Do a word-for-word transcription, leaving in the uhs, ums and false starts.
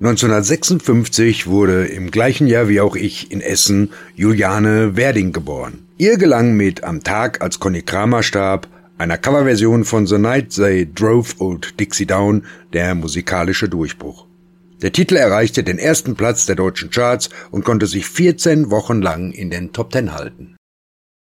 neunzehnhundertsechsundfünfzig wurde im gleichen Jahr wie auch ich in Essen Juliane Werding geboren. Ihr gelang mit Am Tag, als Conny Kramer starb, einer Coverversion von The Night They Drove Old Dixie Down, der musikalische Durchbruch. Der Titel erreichte den ersten Platz der deutschen Charts und konnte sich vierzehn Wochen lang in den Top Ten halten.